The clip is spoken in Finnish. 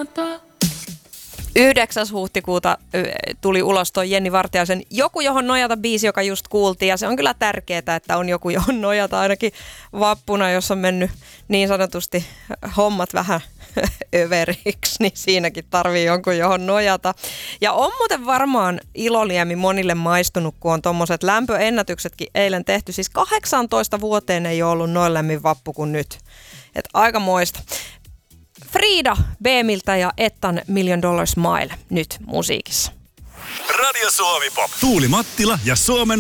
nojata. 9. huhtikuuta tuli ulos toi Jenni Vartiaisen Joku johon nojata -biisi, joka just kuultiin. Ja se on kyllä tärkeää, että on joku johon nojata ainakin vappuna, jos on mennyt niin sanotusti hommat vähän överiksi, niin siinäkin tarvii jonkun johon nojata. Ja on muuten varmaan iloliemi monille maistunut, kun on tommoset lämpöennätyksetkin eilen tehty. Siis 18 vuoteen ei ole ollut noin lämmin vappu kuin nyt. Et aika moista. Frida Beemiltä ja Ettan $1 Million Smile nyt musiikissa. Radio Suomi Pop. Tuuli Mattila ja Suomen